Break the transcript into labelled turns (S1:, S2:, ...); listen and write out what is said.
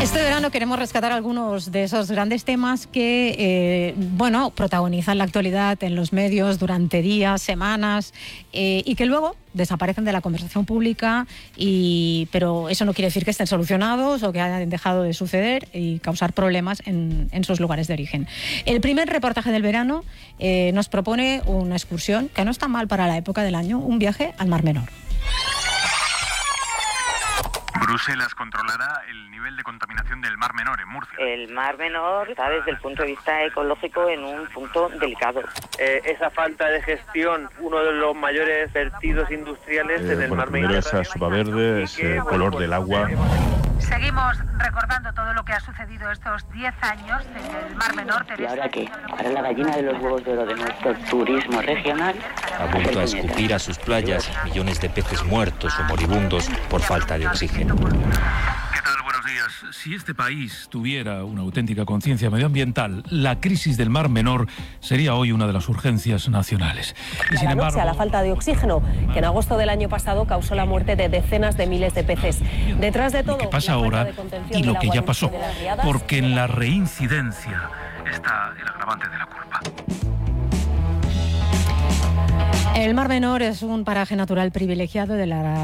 S1: Este verano queremos rescatar algunos de esos grandes temas que, protagonizan la actualidad en los medios durante días, semanas, y que luego desaparecen de la conversación pública, pero eso no quiere decir que estén solucionados o que hayan dejado de suceder y causar problemas en sus lugares de origen. El primer reportaje del verano nos propone una excursión que no está mal para la época del año, un viaje al Mar Menor.
S2: Bruselas controlará el nivel de contaminación del Mar Menor en Murcia.
S3: El Mar Menor está desde el punto de vista ecológico en un punto delicado.
S4: Esa falta de gestión, uno de los mayores vertidos industriales en el Mar Menor.
S5: Esa suba verde, ese color del agua.
S6: Seguimos recordando todo lo que ha sucedido estos 10 años en el Mar Menor.
S3: ¿Y ahora qué? Ahora la gallina de los huevos de oro de nuestro turismo regional.
S7: Ha vuelto a escupir a sus playas millones de peces muertos o moribundos por falta de oxígeno.
S2: ¿Qué tal? Buenos días. Si este país tuviera una auténtica conciencia medioambiental, la crisis del Mar Menor sería hoy una de las urgencias nacionales.
S8: Y sin embargo, a la falta de oxígeno, que en agosto del año pasado causó la muerte de decenas de miles de peces. Detrás de todo,
S2: lo que pasa ahora y lo que ya pasó, porque en la reincidencia está el agravante de la culpa.
S1: El Mar Menor es un paraje natural privilegiado de la